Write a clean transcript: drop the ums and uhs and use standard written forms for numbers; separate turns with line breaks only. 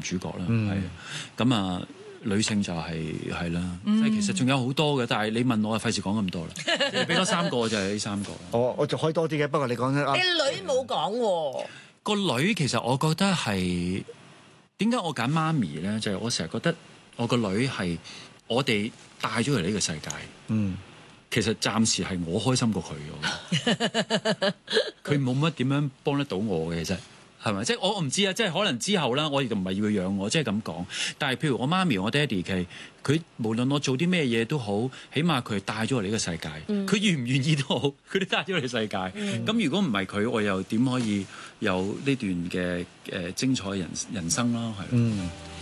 主角啦，係咁啊。女性就係啦，即係其實仲有好多嘅，但係你問我啊，費事講咁多啦。即係俾多3個就係呢3個。
我仲可以多啲嘅，不過你講咧，
你女冇講喎。
個女其實我覺得係點解我揀媽咪咧？就係我成日覺得我個女係我哋帶咗嚟呢個世界。其實暫時係我開心過佢，佢冇乜點樣幫得到我嘅，其實。係咪？即係我唔知啊！即係可能之後啦，我亦都唔係要佢養我，即係咁講。但係譬如我媽咪、我爹哋佢無論我做啲咩嘢都好，起碼佢帶咗我嚟呢個世界。佢願唔願意都好，佢都帶咗我嚟世界。咁如果唔係佢，我又點可以有呢段嘅精彩人生啦？係。